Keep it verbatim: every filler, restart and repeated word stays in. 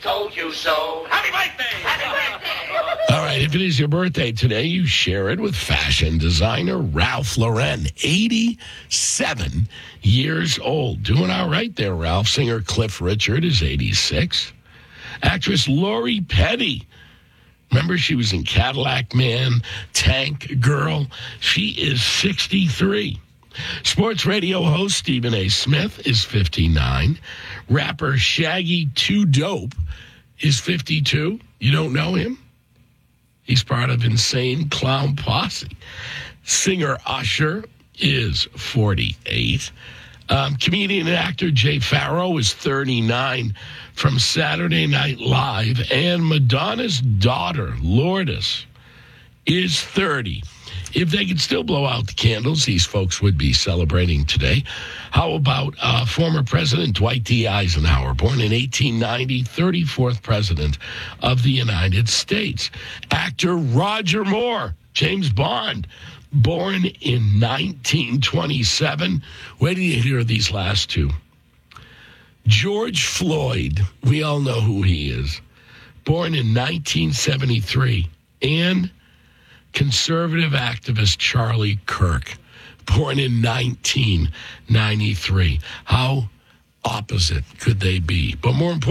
told you so. Happy birthday! Happy birthday! All right, if it is your birthday today, you share it with fashion designer Ralph Lauren, eighty-seven years old. Doing all right there, Ralph. Singer Cliff Richard is eighty-six. Actress Lori Petty. Remember, she was in Cadillac Man, Tank Girl. She is sixty-three. Sports radio host Stephen A. Smith is fifty-nine. Rapper Shaggy Two Dope is fifty-two. You don't know him? He's part of Insane Clown Posse. Singer Usher is forty-eight. Um, comedian and actor Jay Farrow is thirty-nine from Saturday Night Live. And Madonna's daughter, Lourdes, is thirty. If they could still blow out the candles, these folks would be celebrating today. How about uh, former President Dwight D. Eisenhower, born in eighteen ninety, thirty-fourth President of the United States. Actor Roger Moore, James Bond, born in nineteen twenty-seven. Wait till you hear these last two. George Floyd, we all know who he is, born in nineteen seventy-three. And conservative activist Charlie Kirk, born in nineteen ninety-three. How opposite could they be? But more important,